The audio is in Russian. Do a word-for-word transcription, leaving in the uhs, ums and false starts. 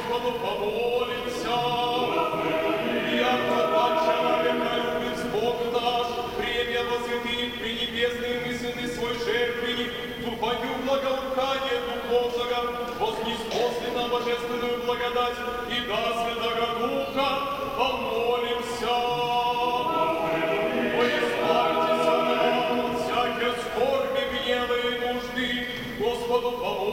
Господу помолимся. Яко так человека любит Бог наш, премия во святых пренебесных и сыны свой жертвенник, тупою благоухание духовного, вознеспосли нам божественную благодать и до Святого Духа помолимся. Избавьтесь от всякой скорби, гнева и нужды, Господу помолимся.